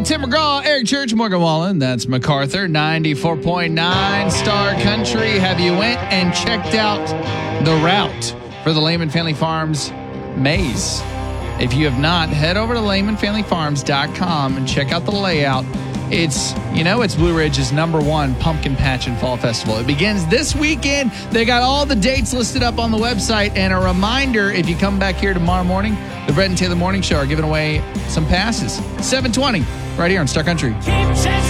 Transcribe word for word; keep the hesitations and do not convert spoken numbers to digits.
Tim McGraw, Eric Church, Morgan Wallen. That's MacArthur, ninety-four point nine Star Country. Have you went and checked out the route for the Lehman Family Farms maze? If you have not, head over to lehman family farms dot com and check out the layout. It's, you know, it's Blue Ridge's number one pumpkin patch and fall festival. It begins this weekend. They got all the dates listed up on the website. And a reminder, if you come back here tomorrow morning, the Brett and Taylor Morning Show are giving away some passes. seven twenty, right here on Star Country.